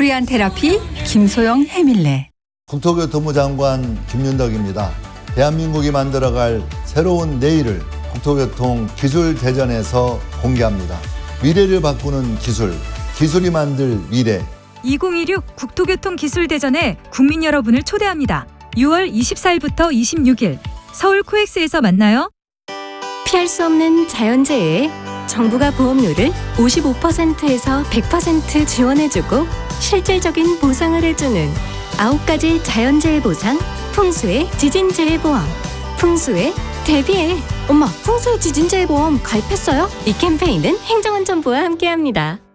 코리안 테라피 김소영 해밀레. 국토교통부 장관 김윤덕입니다. 대한민국이 만들어갈 새로운 내일을 국토교통 기술대전에서 공개합니다. 미래를 바꾸는 기술, 기술이 만들 미래. 2026 국토교통기술대전에 국민 여러분을 초대합니다. 6월 24일부터 26일 서울 코엑스에서 만나요. 피할 수 없는 자연재해에 정부가 보험료를 55%에서 100% 지원해주고 실질적인 보상을 해주는 9가지 자연재해 보상, 풍수의 지진재해보험. 풍수에 대비해. 엄마, 풍수의 지진재해보험 가입했어요? 이 캠페인은 행정안전부와 함께합니다.